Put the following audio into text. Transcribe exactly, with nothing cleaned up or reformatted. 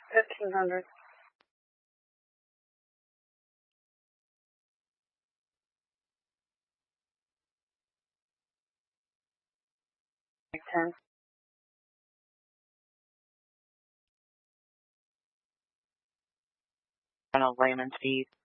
Fifteen hundred. Ten. I don't know layman's fees.